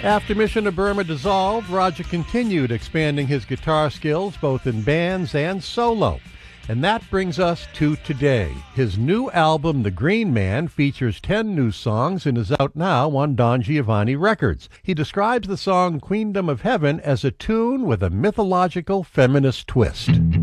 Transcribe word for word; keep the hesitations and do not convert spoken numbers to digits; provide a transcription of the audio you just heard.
After Mission to Burma dissolved, Roger continued expanding his guitar skills both in bands and solo. And that brings us to today. His new album, The Green Man, features ten new songs and is out now on Don Giovanni Records. He describes the song Queendom of Heaven as a tune with a mythological feminist twist.